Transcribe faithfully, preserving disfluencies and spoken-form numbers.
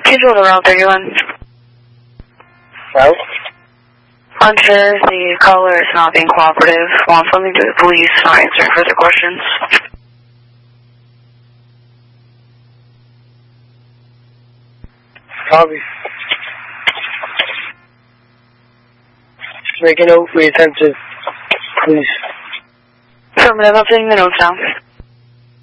Schedule the route thirty one. Route? Hunter, the caller is not being cooperative. Wants something to the police. Not answering further questions. Copy. Make a note for the attentive police. Affirmative, updating the notes now.